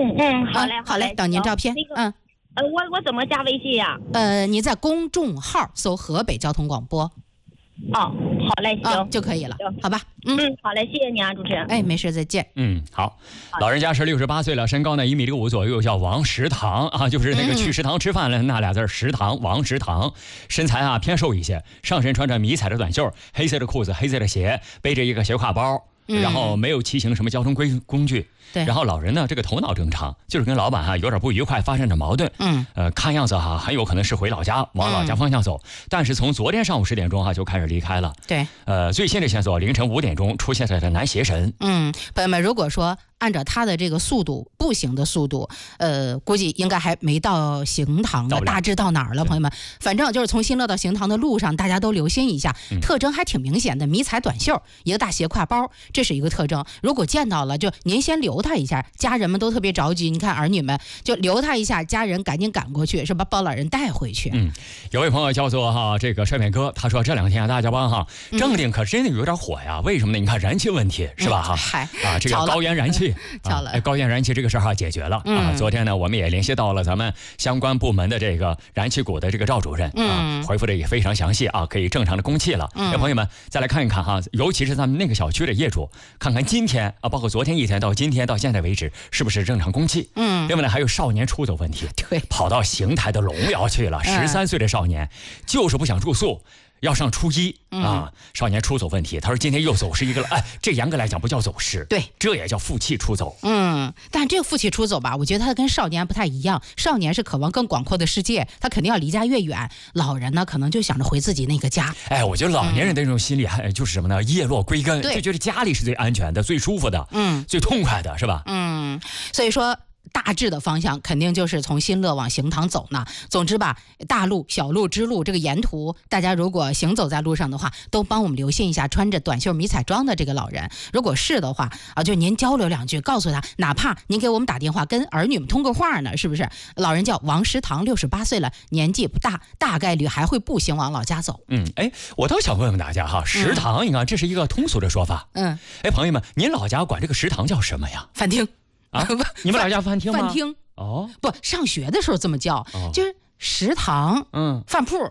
好嘞， 好嘞，等您照片。 我怎么加微信呀？ 你在公众号搜河北交通广播。 好嘞，行就可以了，好吧？ 好嘞，谢谢你啊，主持人。 哎，没事，再见。 好，老人家是68岁了，身高呢1.5米左右，叫王食堂啊，就是那个去食堂吃饭了那俩字食堂，王食堂。身材啊偏瘦一些，上身穿着迷彩的短袖，黑色的裤子，黑色的鞋，背着一个斜挎包。然后没有骑行什么交通工具， 对。 然后老人呢，这个头脑正常，就是跟老板有点不愉快，发生着矛盾。看样子很有可能是回老家，往老家方向走。但是从昨天上午10点钟就开始离开了。 对。 最新的线索，凌晨5点钟出现在了南邪神。 朋友们，如果说按照他的这个速度，步行的速度，估计应该还没到行堂呢，大致到哪儿了？朋友们，反正就是从新乐到行堂的路上，大家都留心一下，特征还挺明显的，迷彩短袖，一个大斜挎包，这是一个特征。如果见到了，就您先留他一下，家人们都特别着急，你看儿女们就留他一下，家人赶紧赶过去，是吧？把老人带回去。 有位朋友叫做这个帅面哥，他说这2天大家帮正定可真的有点火呀，为什么呢？你看燃气问题是吧？这个高原燃气。高原燃气这个事儿解决了昨天呢，我们也联系到了咱们相关部门的这个燃气股的这个赵主任回复的也非常详细可以正常的供气了。朋友们再来看一看尤其是咱们那个小区的业主，看看今天包括昨天一天到今天到现在为止是不是正常供气。另外呢，还有少年出走问题， 对， 跑到邢台的龙窑去了，13岁的少年就是不想住宿。要上初一少年出走问题，他说今天又走失一个了，这严格来讲不叫走失， 对， 这也叫负气出走。 但这个负气出走吧，我觉得他跟少年不太一样，少年是渴望更广阔的世界，他肯定要离家越远，老人呢可能就想着回自己那个家。 我觉得老年人的这种心理就是什么呢？叶落归根，就觉得家里是最安全的、最舒服的，最痛快的，是吧？ 所以说。大致的方向肯定就是从新乐往行堂走呢。总之吧，大路、小路、支路，这个沿途大家如果行走在路上的话，都帮我们留心一下穿着短袖迷彩装的这个老人。如果是的话就您交流2句，告诉他，哪怕您给我们打电话跟儿女们通个话呢，是不是？老人叫王食堂，68岁了，年纪不大，大概率还会步行往老家走。 我倒想问问大家食堂，你看这是一个通俗的说法。朋友们，您老家管这个食堂叫什么呀？ 饭厅。 你们老家饭厅吗？ 饭厅不，上学的时候这么叫，就是食堂，饭铺，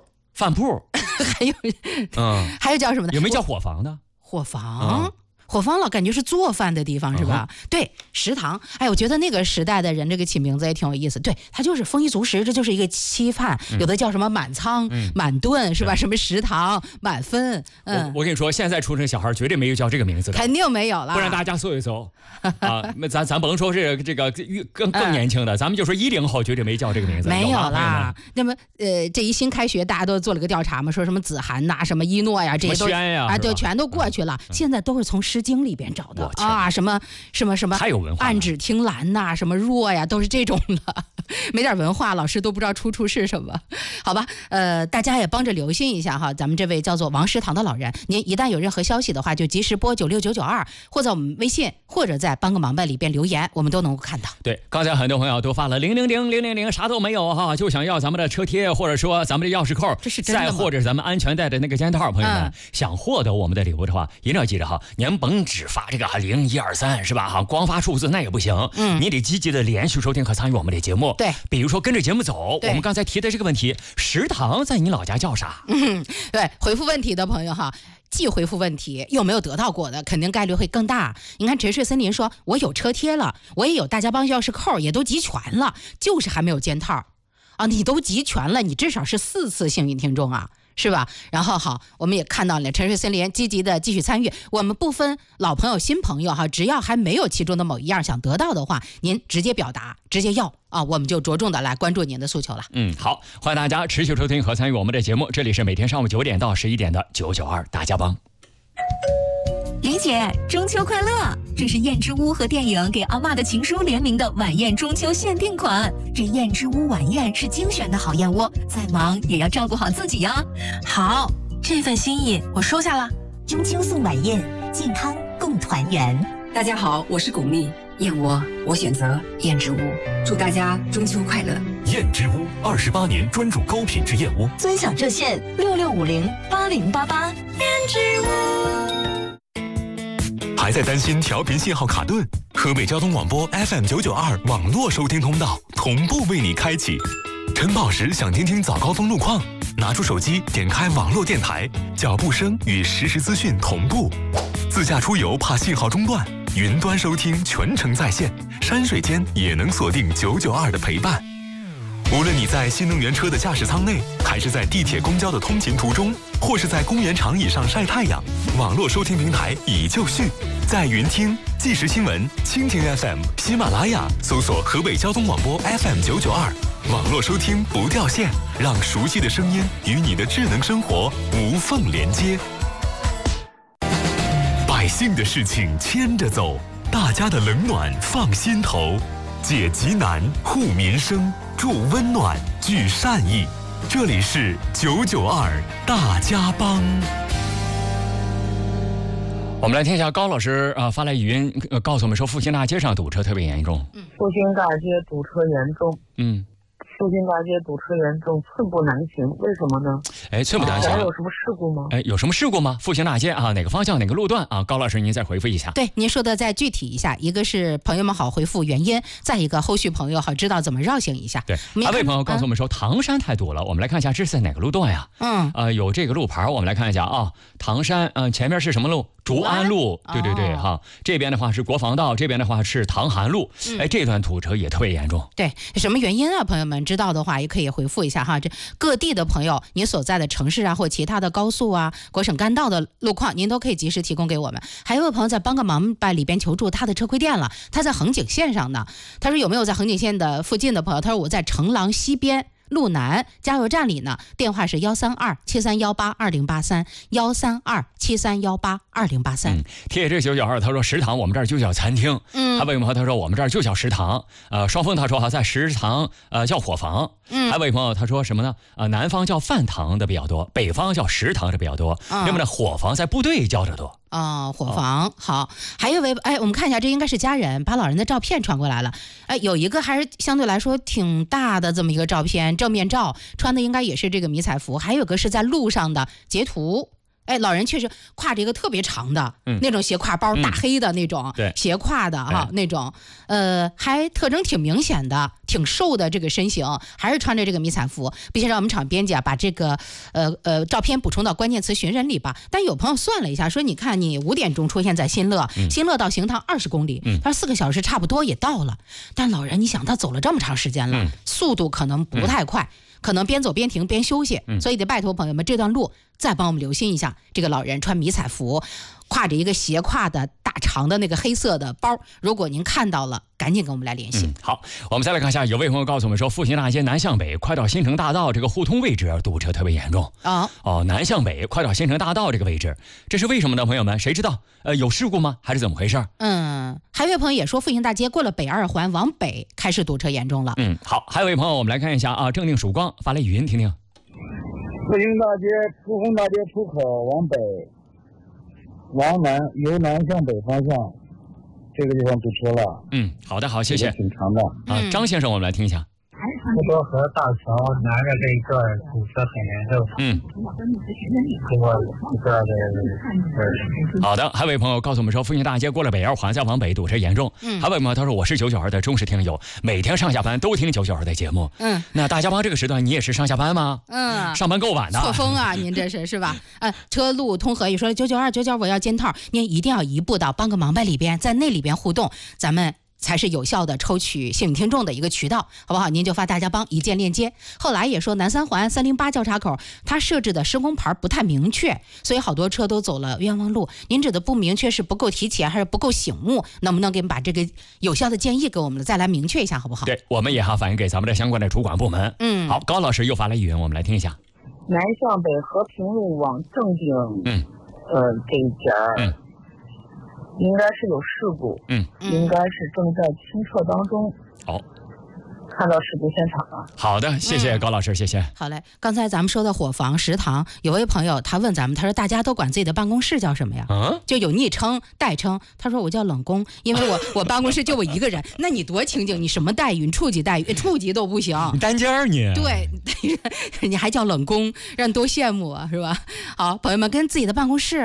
还有叫什么的？ 有没有叫伙房的？ 伙房。伙房老感觉是做饭的地方是吧？对，食堂。我觉得那个时代的人这个起名字也挺有意思。对，它就是丰衣足食，这就是一个稀饭，有的叫什么满仓、满顿是吧？什么食堂、满分。 我跟你说，现在出生小孩绝对没有叫这个名字的， 肯定没有了。 不然大家搜一搜咱甭说是这个更年轻的，咱们就说10后绝对没叫这个名字， 没有啦。那么这一新开学，大家都做了个调查嘛，说什么子涵呐、什么一诺呀，这些都就全都过去了。现在都是从诗经里边找的什么太有文化， 暗指听兰呐，什么若呀，都是这种的。没点文化，老师都不知道出处是什么。好吧，大家也帮着留心一下咱们这位叫做王食堂的老人，您一旦有任何消息的话，就及时拨96992，或在我们微信，或者在帮个忙吧里边留言，我们都能够看到。 对，刚才很多朋友都发了000，啥都没有就想要咱们的车贴，或者说咱们的钥匙扣， 这是真的吗？ 再或者咱们安全带的那个肩套。朋友们，想获得我们的礼物的话，一定要记得您甭只发这个0123是吧？光发数字那也不行，你得积极的连续收听和参与我们的节目。 对， 比如说跟着节目走，我们刚才提的这个问题，食堂在你老家叫啥？ 对，回复问题的朋友既回复问题又没有得到过的，肯定概率会更大。你看沉睡森林说，我有车贴了，我也有大家帮钥匙扣，也都集全了，就是还没有肩套你都集全了，你至少是4次幸运听众是吧？然后好，我们也看到了沉睡森林积极的继续参与，我们不分老朋友新朋友只要还没有其中的某一样想得到的话，您直接表达，直接要我们就着重的来关注您的诉求了。 好，欢迎大家持续收听和参与我们的节目，这里是每天上午9点到11点的992大家帮。 李姐，中秋快乐！这是燕之屋和电影给阿嬷的情书联名的晚宴中秋限定款。这燕之屋晚宴是精选的好燕窝，再忙也要照顾好自己呀。 好，这份心意我收下了。 中秋送晚宴，健康共团圆。 大家好，我是巩俐，燕窝我选择燕之屋，祝大家中秋快乐。 燕之屋28年专注高品质燕窝， 尊享热线66508088。 燕之屋。 还在担心调频信号卡顿？河北交通广播 FM992 网络收听通道同步为你开启。晨跑时想听听早高峰路况，拿出手机点开网络电台，脚步声与实时资讯同步。自驾出游怕信号中断，云端收听全程在线，山水间也能锁定992的陪伴。无论你在新能源车的驾驶舱内，还是在地铁公交的通勤途中，或是在公园长椅上晒太阳，网络收听平台已就绪。在云听、即时新闻、蜻蜓 FM、喜马拉雅搜索河北交通广播 FM992，网络收听不掉线，让熟悉的声音与你的智能生活无缝连接。百姓的事情牵着走，大家的冷暖放心头，解急难、护民生、助温暖、聚善意。这里是992大家帮。 我们来听一下高老师发来语音，告诉我们说复兴大街上堵车特别严重。 复兴大街堵车严重。复兴大街堵车严重，寸步难行，为什么呢？ 寸步难行。 有什么事故吗？ 有什么事故吗？复兴大街哪个方向哪个路段高老师您再回复一下。 对，您说的再具体一下，一个是朋友们好回复原因，再一个后续朋友好知道怎么绕行一下。 对，还有位朋友告诉我们说唐山太堵了，我们来看一下这是在哪个路段呀？有这个路牌，我们来看一下唐山前面是什么路？竹安路。对这边的话是国防道，这边的话是唐韩路。这段堵车也特别严重。 对，什么原因啊？朋友们知道的话也可以回复一下哈。这各地的朋友，你所在的城市或其他的高速国省干道的路况，您都可以及时提供给我们。还有位朋友在帮个忙吧里边求助，他的车亏电了，他在衡景线上呢。他说有没有在衡景线的附近的朋友？他说我在城廊西边路南加油站里呢，电话是13273182083，13273182083。 贴这992他说食堂我们这儿就叫餐厅。还有位朋友他说我们这儿就叫食堂。双峰他说在食堂叫伙房。还有位朋友他说什么呢？南方叫饭堂的比较多，北方叫食堂的比较多。那么呢伙房在部队叫着多。 伙房好。还有位我们看一下，这应该是家人把老人的照片传过来了。有一个还是相对来说挺大的这么一个照片，正面照，穿的应该也是这个迷彩服。还有个是在路上的截图。老人确实挎着一个特别长的那种斜挎包，大黑的那种斜挎的那种，还特征挺明显的，挺瘦的这个身形，还是穿着这个迷彩服，并且让我们厂编辑把这个照片补充到关键词寻人里吧。但有朋友算了一下，说你看你5点钟出现在新乐，新乐到行堂20公里，他说4个小时差不多也到了。但老人你想他走了这么长时间了，速度可能不太快。可能边走边停边休息，所以得拜托朋友们这段路再帮我们留心一下。这个老人穿迷彩服，挎着一个斜挎的大长的那个黑色的包，如果您看到了，赶紧跟我们来联系。 好，我们再来看一下，有位朋友告诉我们说，复兴大街南向北快到新城大道这个互通位置堵车特别严重。南向北快到新城大道这个位置，这是为什么呢？朋友们谁知道？有事故吗？还是怎么回事？ 还有位朋友也说，复兴大街过了北2环往北开始堵车严重了。 好，还有位朋友我们来看一下正定曙光发来语音听听。 复兴大街珠峰大街出口往北，往南由南向北方向，这个地方堵车了。 好的，好，谢谢。 挺长的。 张先生，我们来听一下。 滁沱河大桥南的这一段堵车很严重。 好的，还有位朋友告诉我们说，复兴大街过了北2环再往北堵车严重。还有位朋友他说我是992的忠实听友，每天上下班都听992的节目。那大家帮这个时段你也是上下班吗？上班够晚的。 错峰啊，您这是吧？车路通河也说992我要肩套，您一定要移步到帮个忙吧里边，在那里边互动，咱们才是有效的抽取幸运听众的一个渠道，好不好？您就发大家帮一键链接。后来也说南3环308交叉口，它设置的施工牌不太明确，所以好多车都走了冤枉路。您指的不明确是不够提前还是不够醒目？能不能给把这个有效的建议给我们再来明确一下，好不好？ 对，我们也反映给咱们的相关的主管部门。好，高老师又发来语音，我们来听一下。 南向北和平路往正定，这一节应该是有事故，应该是正在清测当中。 好， 看到事故现场了。 好的，谢谢高老师，谢谢。 好嘞，刚才咱们说的伙房食堂，有位朋友他问咱们，他说大家都管自己的办公室叫什么呀？就有昵称代称，他说我叫冷宫，因为我办公室就我一个人。那你多清静，你什么待遇？处级待遇，处级都不行， 你单间你。 对，你还叫冷宫，让人多羡慕啊，是吧？好，朋友们跟自己的办公室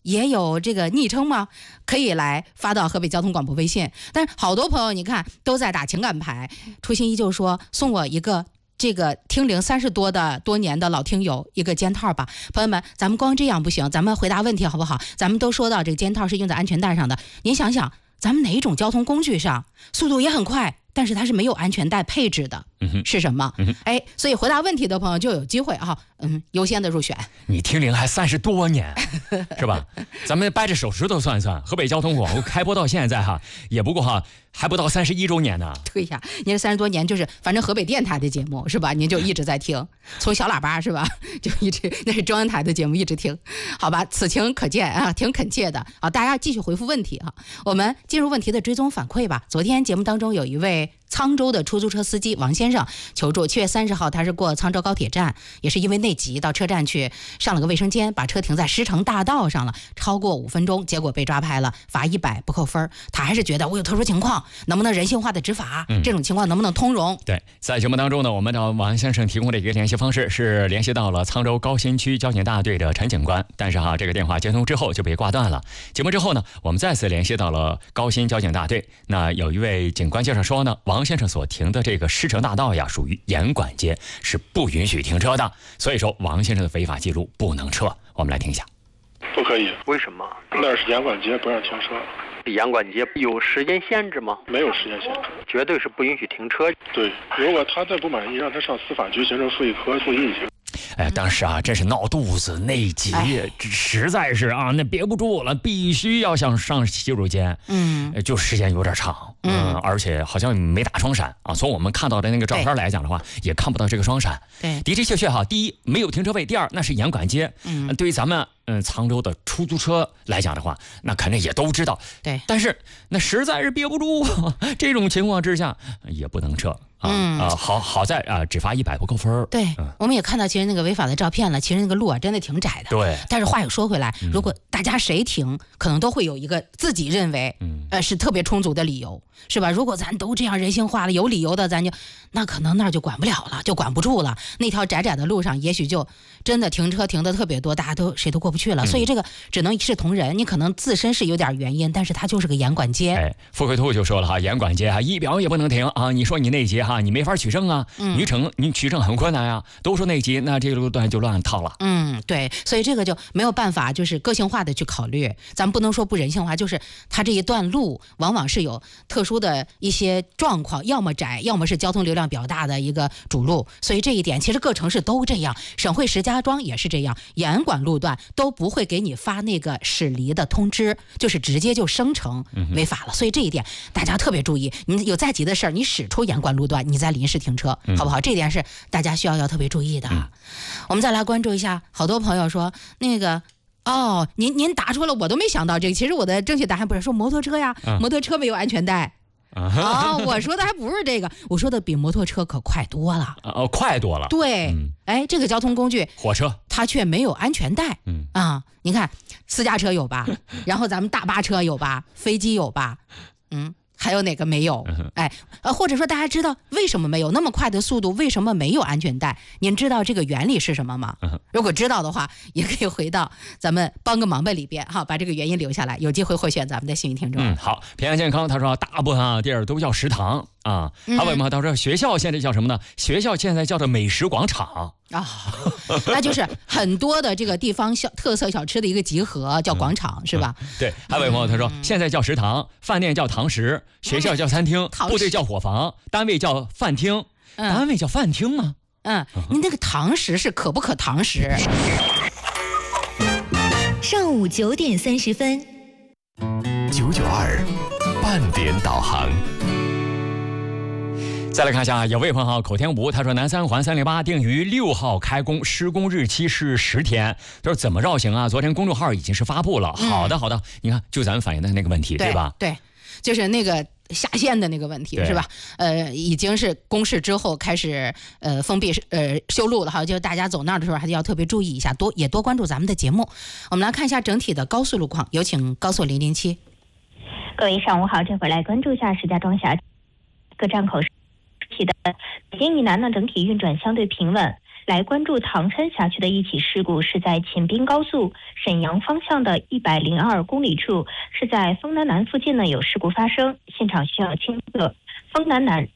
也有这个昵称吗？可以来发到河北交通广播微信。但是好多朋友你看都在打情感牌，初心依旧说送我一个这个听龄多年的老听友一个肩套吧。朋友们，咱们光这样不行，咱们回答问题好不好？咱们都说到这个肩套是用在安全带上的，您想想咱们哪种交通工具上速度也很快，但是它是没有安全带配置的，是什么？哎，所以回答问题的朋友就有机会啊，优先的入选。 你听龄还30多年，是吧？咱们掰着手指头算算，河北交通广播开播到现在哈，也不过还不到31周年呢。 对呀，您这30多年就是反正河北电台的节目是吧？您就一直在听，从小喇叭是吧？就一直那是中央台的节目一直听，好吧？此情可见啊，挺恳切的啊！大家继续回复问题啊，我们进入问题的追踪反馈吧。昨天节目当中有一位沧州的出租车司机王先生求助，7月30号他是过沧州高铁站，也是因为内急到车站去上了个卫生间，把车停在狮城大道上了，超过5分钟，结果被抓拍了，罚100不扣分。他还是觉得我有特殊情况，能不能人性化的执法？这种情况能不能通融？ 对，在节目当中呢，我们找王先生提供的一个联系方式是联系到了沧州高新区交警大队的陈警官，但是这个电话接通之后就被挂断了。节目之后呢，我们再次联系到了高新交警大队，那有一位警官介绍说呢，王先生所停的这个狮城大道呀，属于严管街，是不允许停车的，所以说王先生的违法记录不能撤。我们来听一下。 不可以。 为什么？ 那是严管街，不让停车。 严管街有时间限制吗？ 没有时间限制， 绝对是不允许停车。 对，如果他再不满意，让他上司法局行政复议科复议去。 哎，当时真是闹肚子内急，实在是那憋不住了，必须要想上洗手间。就时间有点长，而且好像没打双闪啊。从我们看到的那个照片来讲的话，也看不到这个双闪。 对， 的确确第一没有停车位，第二那是严管街。对于咱们沧州的出租车来讲的话，那肯定也都知道。 对， 但是那实在是憋不住，这种情况之下也不能撤。好在只罚100不扣分。 对，我们也看到其实那个违法的照片了，其实那个路真的挺窄的。 对， 但是话又说回来，如果大家谁停，可能都会有一个自己认为是特别充足的理由，是吧？如果咱都这样人性化了，有理由的，咱就那可能那儿就管不了了，就管不住了。那条窄窄的路上，也许就真的停车停的特别多，大家都谁都过不去了。所以这个只能一视同仁，你可能自身是有点原因，但是它就是个严管街。 富贵兔就说了严管街一秒也不能停啊！你说你内急你没法取证啊，你取证很困难啊。都说内急，那这个路段就乱套了。 对，所以这个就没有办法，就是个性化的去考虑。咱们不能说不人性化，就是它这一段路往往是有特殊的一些状况，要么窄，要么是交通流量比较大的一个主路。所以这一点其实各城市都这样，省会石家庄也是这样，严管路段都不会给你发那个驶离的通知，就是直接就生成违法了。所以这一点大家特别注意，你有再急的事儿，你驶出严管路段，你再临时停车，好不好？这点是大家需要特别注意的。我们再来关注一下，好多朋友说那个您答出了，我都没想到这个。其实我的正确答案不是说摩托车呀，摩托车没有安全带。我说的还不是这个，我说的比摩托车可快多了。 快多了。 对，这个交通工具， 火车， 它却没有安全带。你看私家车有吧，然后咱们大巴车有吧，飞机有吧，还有哪个没有？或者说大家知道为什么没有那么快的速度？为什么没有安全带？您知道这个原理是什么吗？如果知道的话，也可以回到咱们帮个忙吧里边把这个原因留下来，有机会获选咱们的幸运听众。 好，平安健康他说大部分地儿都叫食堂还有吗？他说学校现在叫什么呢？学校现在叫做美食广场那就是很多的这个地方特色小吃的一个集合，叫广场是吧？ 对，还有朋友他说现在叫食堂，饭店叫堂食，学校叫餐厅，部队叫伙房，单位叫饭厅。单位叫饭厅吗？ 您那个堂食是可不可堂食？ 上午9点30分 ，992半点导航。 再来看一下，有位朋友口天吴，他说南三环308定于6号开工，施工日期是10天。他说怎么绕行啊？昨天公众号已经是发布了。好的，你看，就咱们反映的那个问题，对吧？ 对，就是那个下线的那个问题，是吧？已经是公示之后开始封闭修路了就大家走那儿的时候还是要特别注意一下，也多关注咱们的节目。我们来看一下整体的高速路况，有请高速007。 各位上午好，这会儿来关注一下石家庄辖各站口的北京以南呢，整体运转相对平稳。 来关注唐山辖区的一起事故，是在秦滨高速沈阳方向的102公里处，是在丰南南附近呢有事故发生，现场需要清测丰南南